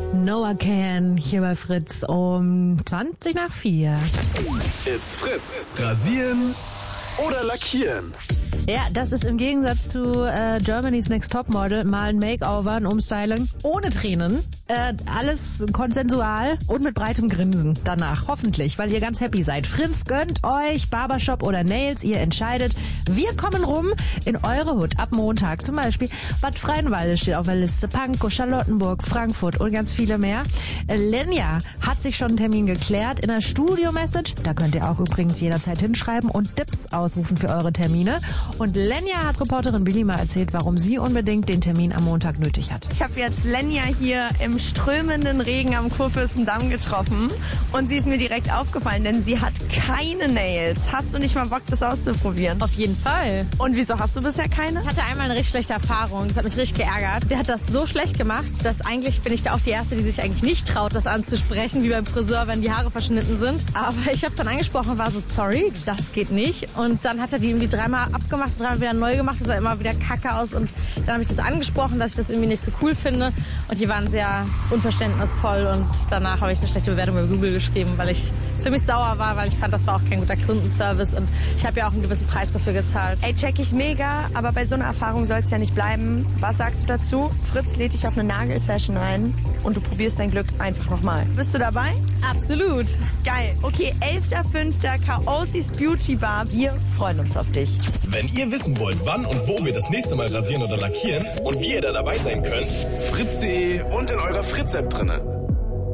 Noah Can hier bei Fritz um 4:20. It's Fritz. Rasieren oder lackieren? Ja, das ist im Gegensatz zu Germany's Next Topmodel mal ein Makeover, ein Umstyling ohne Tränen. Alles konsensual und mit breitem Grinsen danach, hoffentlich, weil ihr ganz happy seid. Fritz gönnt euch Barbershop oder Nails, ihr entscheidet. Wir kommen rum in eure Hut ab Montag. Zum Beispiel Bad Freienwalde steht auf der Liste, Pankow, Charlottenburg, Frankfurt und ganz viele mehr. Lenja hat sich schon einen Termin geklärt in der Studio-Message. Da könnt ihr auch übrigens jederzeit hinschreiben und Tipps ausrufen für eure Termine. Und Lenja hat Reporterin Billy mal erzählt, warum sie unbedingt den Termin am Montag nötig hat. Ich habe jetzt Lenja hier im strömenden Regen am Kurfürstendamm getroffen und sie ist mir direkt aufgefallen, denn sie hat keine Nails. Hast du nicht mal Bock, das auszuprobieren? Auf jeden Fall. Und wieso hast du bisher keine? Ich hatte einmal eine richtig schlechte Erfahrung. Das hat mich richtig geärgert. Der hat das so schlecht gemacht, dass eigentlich bin ich da auch die Erste, die sich eigentlich nicht traut, das anzusprechen, wie beim Friseur, wenn die Haare verschnitten sind. Aber ich habe es dann angesprochen und war so, sorry, das geht nicht. Und dann hat er die irgendwie dreimal abgemacht, dreimal wieder neu gemacht. Das sah immer wieder kacke aus. Und dann habe ich das angesprochen, dass ich das irgendwie nicht so cool finde. Und die waren sehr unverständnisvoll. Und danach habe ich eine schlechte Bewertung bei Google geschrieben, weil ich ziemlich sauer war, weil ich fand, das war auch kein guter Kundenservice. Und ich habe ja auch einen gewissen Preis dafür gezahlt. Ey, check ich mega, aber bei so einer Erfahrung soll es ja nicht bleiben. Was sagst du dazu? Fritz lädt dich auf eine Nagelsession ein und du probierst dein Glück einfach nochmal. Bist du dabei? Absolut. Geil. Okay, 11.05. Chaosis Beauty Bar. Wir freuen uns auf dich. Wenn ihr wissen wollt, wann und wo wir das nächste Mal rasieren oder lackieren und wie ihr da dabei sein könnt, fritz.de und in eurer Fritz-App drinne.